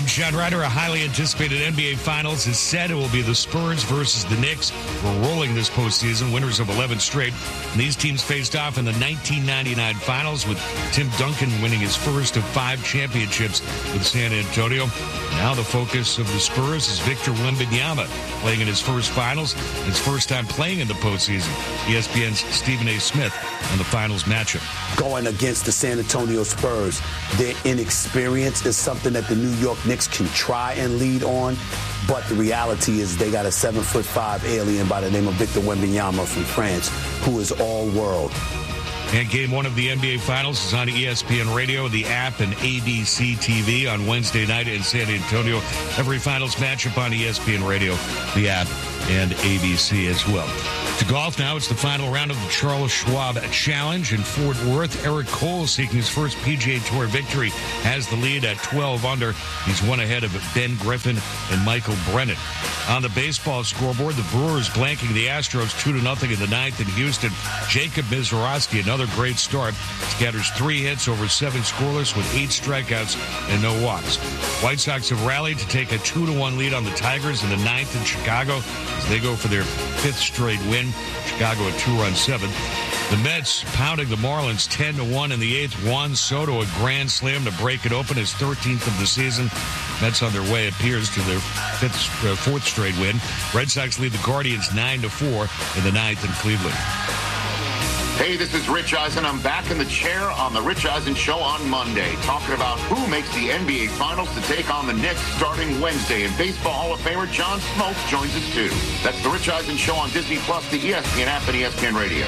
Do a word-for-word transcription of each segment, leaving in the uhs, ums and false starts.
I'm John Ryder. A highly anticipated N B A Finals is set. It will be the Spurs versus the Knicks. We're rolling this postseason, winners of eleven straight. And these teams faced off in the nineteen ninety-nine Finals, with Tim Duncan winning his first of five championships with San Antonio. Now the focus of the Spurs is Victor Wembanyama, playing in his first Finals, his first time playing in the postseason. E S P N's Stephen A. Smith on the Finals matchup. Going against the San Antonio Spurs, their inexperience is something that the New York Knicks can try and lead on, but the reality is they got a seven foot five alien by the name of Victor Wembanyama from France, who is all world. And game one of the N B A Finals is on E S P N Radio, the app, and A B C T V on Wednesday night in San Antonio. Every Finals matchup on E S P N Radio, the app, and A B C as well. To golf now, it's the final round of the Charles Schwab Challenge in Fort Worth. Eric Cole, seeking his first P G A Tour victory, has the lead at twelve under. He's one ahead of Ben Griffin and Michael Brennan. On the baseball scoreboard, the Brewers blanking the Astros two to nothing in the ninth in Houston. Jacob Mizrachi, another great start, scatters three hits over seven scoreless with eight strikeouts and no walks. White Sox have rallied to take a two to one lead on the Tigers in the ninth in Chicago as they go for their fifth straight win. Chicago a two-run seventh. The Mets pounding the Marlins ten to one in the eighth. Juan Soto a grand slam to break it open, his thirteenth of the season. Mets on their way, it appears, to their fifth, uh, fourth straight win. Red Sox lead the Guardians nine to four in the ninth in Cleveland. Hey, this is Rich Eisen. I'm back in the chair on the Rich Eisen Show on Monday, talking about who makes the N B A Finals to take on the Knicks starting Wednesday. And Baseball Hall of Famer John Smoltz joins us too. That's the Rich Eisen Show on Disney Plus, the E S P N app, and E S P N Radio.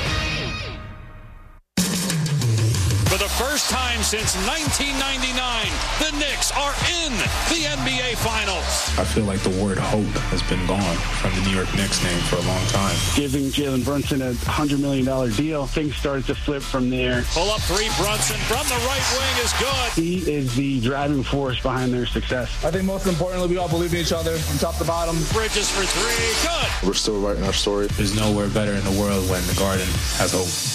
For the first time since nineteen ninety-nine, the Knicks are in the N B A Finals. I feel like the word hope has been gone from the New York Knicks name for a long time. Giving Jalen Brunson a one hundred million dollars deal, things started to flip from there. Pull up three, Brunson from the right wing is good. He is the driving force behind their success. I think most importantly, we all believe in each other from top to bottom. Bridges for three, good. We're still writing our story. There's nowhere better in the world when the Garden has hope.